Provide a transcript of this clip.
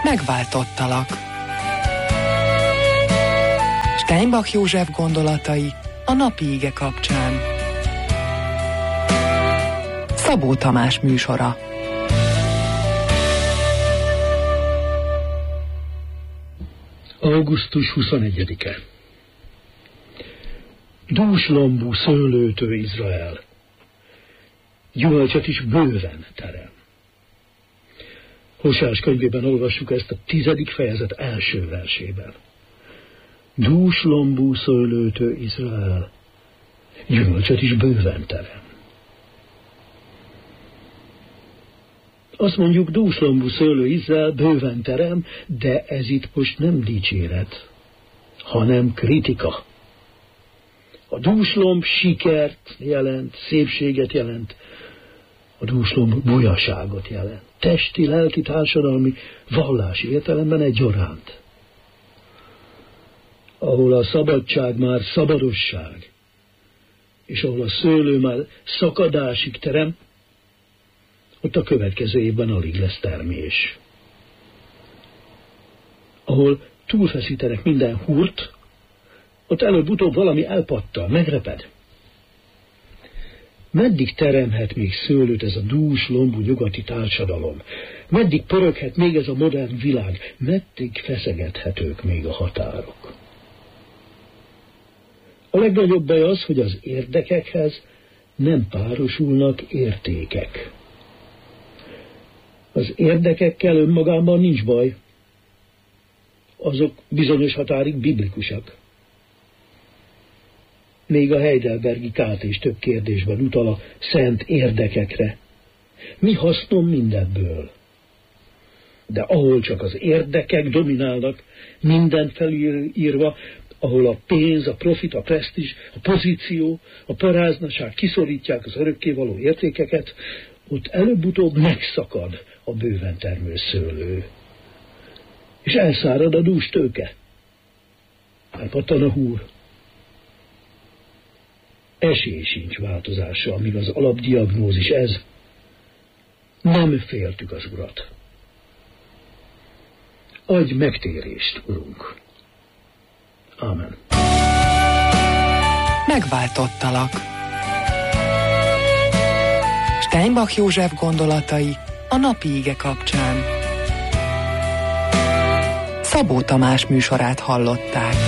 Megváltottalak. Steinbach József gondolatai a napi ige kapcsán. Szabó Tamás műsora. Augusztus 21-e. Dúslombú szőlőtő Izrael, gyümölcsöt is bőven terem. Hoseás könyvében olvassuk ezt a 10. fejezet első versében. Dúslombú szőlőtő Izrael, gyümölcsöt is bőven terem. Azt mondjuk, dúslombú szőlő Izrael bőven terem, de ez itt most nem dicséret, hanem kritika. A dúslomb sikert jelent, szépséget jelent, a dúslomb bujaságot jelent. Testi, lelki, társadalmi, vallási értelemben egyaránt. Ahol a szabadság már szabadosság, és ahol a szőlő már szakadásig terem, ott a következő évben alig lesz termés. Ahol túlfeszítenek minden húrt, ott előbb-utóbb valami elpattal, megreped. Meddig teremhet még szőlőt ez a dús, lombú nyugati társadalom? Meddig pöröghet még ez a modern világ? Meddig feszegethetők még a határok? A legnagyobb baj az, hogy az érdekekhez nem párosulnak értékek. Az érdekekkel önmagában nincs baj. Azok bizonyos határig biblikusak. Még a Heidelbergi Kát is több kérdésben utal a szent érdekekre. Mi hasznom mindebből? De ahol csak az érdekek dominálnak, minden felírva, ahol a pénz, a profit, a presztízs, a pozíció, a paráznaság kiszorítják az örökkévaló értékeket, ott előbb-utóbb megszakad a bőven termő szőlő. És elszárad a dús tőke. Elpattan a húr. Esély sincs változásra, amíg az alapdiagnózis ez. Nem féltük az Urat. Adj megtérést, Urunk. Ámen. Megváltottalak. Steinbach József gondolatai a napi ige kapcsán. Szabó Tamás műsorát hallották.